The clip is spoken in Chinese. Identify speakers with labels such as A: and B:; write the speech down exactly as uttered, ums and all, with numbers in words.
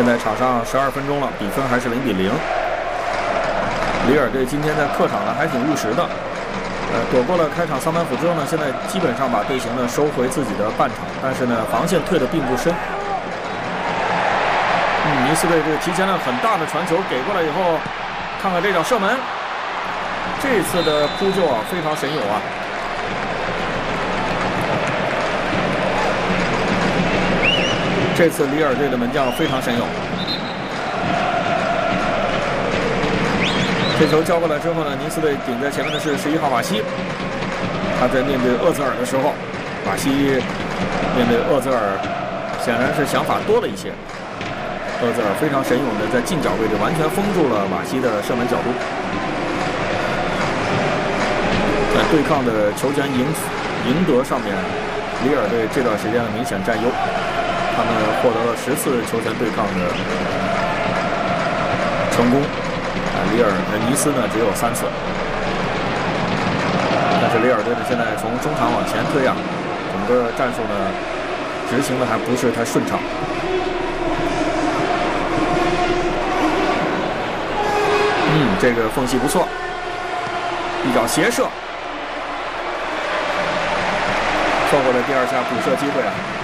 A: 现在场上十二分钟了，比分还是零比零。里尔队今天在客场呢还挺务实的，呃，躲过了开场三板斧之后呢，现在基本上把队形呢收回自己的半场，但是呢防线退得并不深。嗯，尼斯队这个提前了很大的传球给过来以后，看看这脚射门，这次的扑救啊非常神勇啊！这次里尔队的门将非常神勇。这球交过来之后呢，尼斯队顶在前面的是十一号瓦西。他在面对厄泽尔的时候，瓦西面对厄泽尔显然是想法多了一些。厄泽尔非常神勇的在近角位置完全封住了瓦西的射门角度。在对抗的球权赢赢得上面，里尔队这段时间明显占优，他们获得了十次球权对抗的成功。里尔呃尼斯呢只有三次，但是里尔队呢现在从中场往前推啊，整个战术呢执行的还不是太顺畅。嗯，这个缝隙不错，一脚斜射，错过了第二下补射机会啊。